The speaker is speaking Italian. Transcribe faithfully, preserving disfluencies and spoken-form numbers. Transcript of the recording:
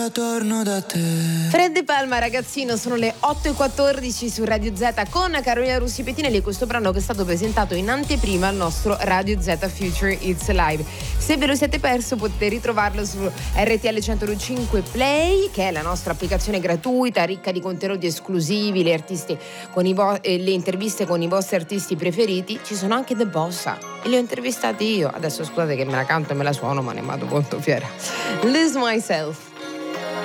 Torno da te. Fred De Palma, ragazzino, sono le otto e quattordici su Radio Z con Carolina Russi Pettinelli e questo brano che è stato presentato in anteprima al nostro Radio Z Future It's Live. Se ve lo siete perso potete ritrovarlo su R T L centocinque Play, che è la nostra applicazione gratuita ricca di contenuti esclusivi, le artisti con i vo- eh, le interviste con i vostri artisti preferiti. Ci sono anche The Bossa e li ho intervistati io. Adesso scusate che me la canto e me la suono, ma ne vado molto fiera. Lose Myself.